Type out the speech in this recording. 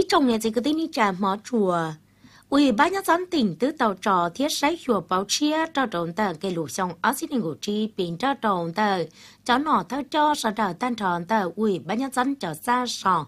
trồng nhà chỉ có tên đi trả mỏ chùa ủy ban nhân dân tỉnh từ tàu trò thiết sách chùa báo chia cho trộn tờ cây lũ sông ở xí đình của chi bình cho trộn tờ cháu nọ thơ cho sở đờ tan tròn tờ ủy ban nhân dân cho xa sò